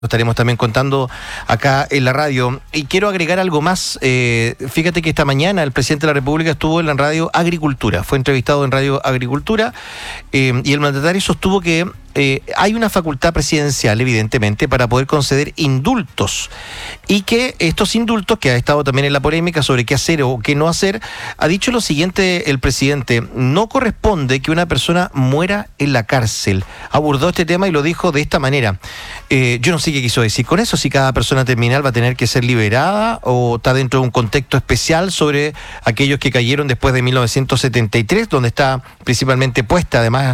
Lo estaremos también contando acá en la radio. Y quiero agregar algo más. Fíjate que esta mañana el presidente de la República estuvo en la radio Agricultura. Fue entrevistado en Radio Agricultura y el mandatario sostuvo que hay una facultad presidencial, evidentemente, para poder conceder indultos. Y que estos indultos, que ha estado también en la polémica sobre qué hacer o qué no hacer, ha dicho lo siguiente el presidente: no corresponde que una persona muera en la cárcel. Abordó este tema y lo dijo de esta manera. Yo no sé qué quiso decir con eso, si cada persona terminal va a tener que ser liberada o está dentro de un contexto especial sobre aquellos que cayeron después de 1973, donde está principalmente puesta además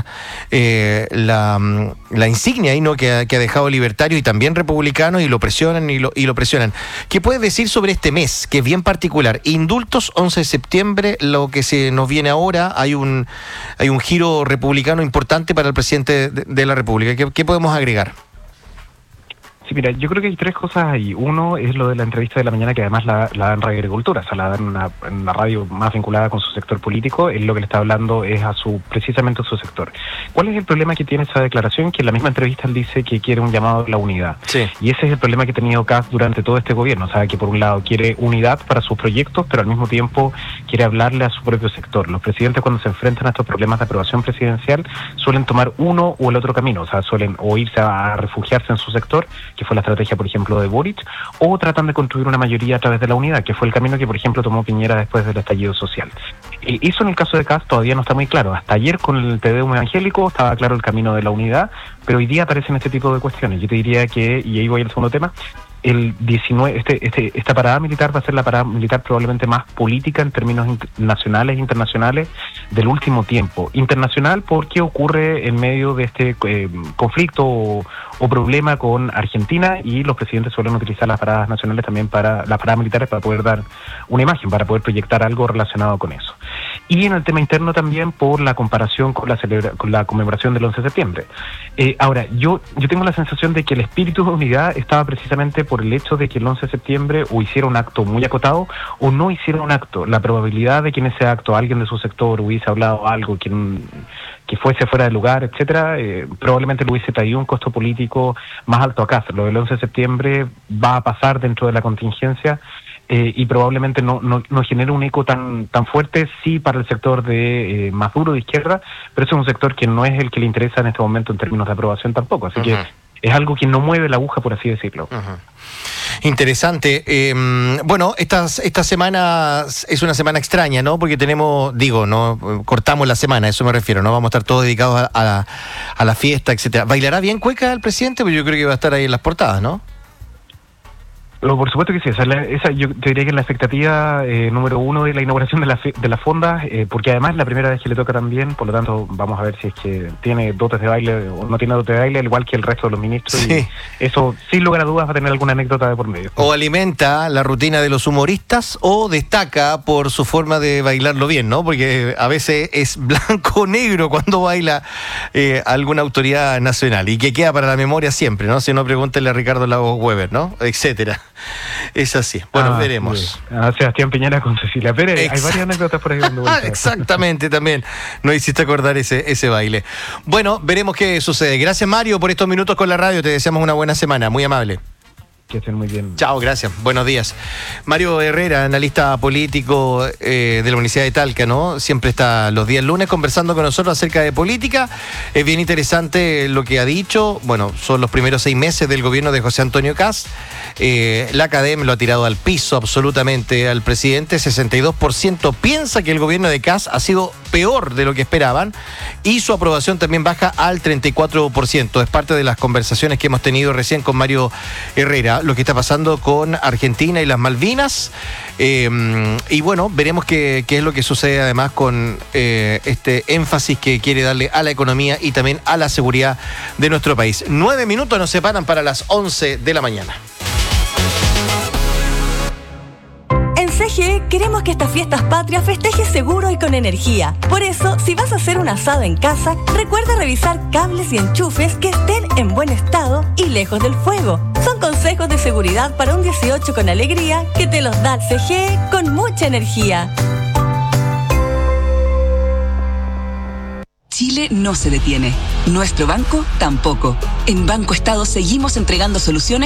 la insignia ahí, ¿no? que ha dejado libertario y también republicano, y lo presionan y lo presionan. ¿Qué puedes decir sobre este mes, que es bien particular? Indultos, 11 de septiembre, lo que se nos viene ahora, hay un giro republicano importante para el presidente de la República. ¿Qué podemos agregar? Sí, mira, yo creo que hay tres cosas ahí. Uno es lo de la entrevista de la mañana, que además la da en Radio Agricultura, o sea, la da en una radio más vinculada con su sector político. Él lo que le está hablando es precisamente a su sector. ¿Cuál es el problema que tiene esa declaración? Que en la misma entrevista él dice que quiere un llamado a la unidad. Sí. Y ese es el problema que ha tenido Kast durante todo este gobierno. O sea, que por un lado quiere unidad para sus proyectos, pero al mismo tiempo quiere hablarle a su propio sector. Los presidentes, cuando se enfrentan a estos problemas de aprobación presidencial, suelen tomar uno o el otro camino. O sea, suelen o irse a refugiarse en su sector, que fue la estrategia, por ejemplo, de Boric, o tratan de construir una mayoría a través de la unidad, que fue el camino que, por ejemplo, tomó Piñera después del estallido social. Eso en el caso de Kast todavía no está muy claro. Hasta ayer con el Te Deum evangélico estaba claro el camino de la unidad, pero hoy día aparecen este tipo de cuestiones. Yo te diría que, y ahí voy al segundo tema, el 19, esta parada militar va a ser la parada militar probablemente más política en términos nacionales e internacionales del último tiempo. Internacional porque ocurre en medio de este conflicto o problema con Argentina, y los presidentes suelen utilizar las paradas nacionales también, para las paradas militares, para poder dar una imagen, para poder proyectar algo relacionado con eso. Y en el tema interno también por la comparación con la conmemoración del 11 de septiembre. Ahora, yo tengo la sensación de que el espíritu de unidad estaba precisamente por el hecho de que el 11 de septiembre o hiciera un acto muy acotado o no hiciera un acto. La probabilidad de que en ese acto alguien de su sector hubiese hablado algo que fuese fuera de lugar, etcétera, probablemente le hubiese traído un costo político más alto a casa. Lo del 11 de septiembre va a pasar dentro de la contingencia, y probablemente no genere un eco tan fuerte, sí, para el sector de más duro de izquierda, pero ese es un sector que no es el que le interesa en este momento en términos de aprobación tampoco, así que es algo que no mueve la aguja, por así decirlo. Interesante. Bueno, esta semana es una semana extraña, ¿no? Porque cortamos la semana, a eso me refiero, ¿no? Vamos a estar todos dedicados a la fiesta, etcétera. ¿Bailará bien cueca el presidente? Pues yo creo que va a estar ahí en las portadas, ¿no? Por supuesto que sí, esa yo te diría que es la expectativa número uno de la inauguración de la fonda, porque además es la primera vez que le toca también, por lo tanto vamos a ver si es que tiene dotes de baile o no tiene dotes de baile, al igual que el resto de los ministros, sí. Y eso, sin lugar a dudas, va a tener alguna anécdota de por medio. O alimenta la rutina de los humoristas o destaca por su forma de bailarlo bien, ¿no? Porque a veces es blanco o negro cuando baila alguna autoridad nacional, y que queda para la memoria siempre, ¿no? Si no, pregúntale a Ricardo Lagos Weber, ¿no? Etcétera. Es así. Bueno, veremos. A Sebastián Piñera con Cecilia Pérez. Hay varias anécdotas por ahí dando vueltas. Exactamente, también nos hiciste acordar ese baile. Bueno, veremos qué sucede. Gracias, Mario, por estos minutos con la radio. Te deseamos una buena semana. Muy amable. Que estén muy bien. Chao, gracias. Buenos días. Mario Herrera, analista político de la Universidad de Talca, ¿no? Siempre está los días lunes conversando con nosotros acerca de política. Es bien interesante lo que ha dicho. Bueno, son los primeros 6 meses del gobierno de José Antonio Kast. La academia lo ha tirado al piso absolutamente al presidente. 62% piensa que el gobierno de Kast ha sido peor de lo que esperaban, y su aprobación también baja al 34%. Es parte de las conversaciones que hemos tenido recién con Mario Herrera, lo que está pasando con Argentina y las Malvinas, y bueno, veremos qué es lo que sucede además con este énfasis que quiere darle a la economía y también a la seguridad de nuestro país. 9 minutos nos separan para las 11 de la mañana. En CGE queremos que estas fiestas patrias festejes seguro y con energía. Por eso, si vas a hacer un asado en casa, recuerda revisar cables y enchufes que estén en buen estado y lejos del fuego. Son consejos de seguridad para un 18 con alegría que te los da CGE con mucha energía. Chile no se detiene. Nuestro banco tampoco. En Banco Estado seguimos entregando soluciones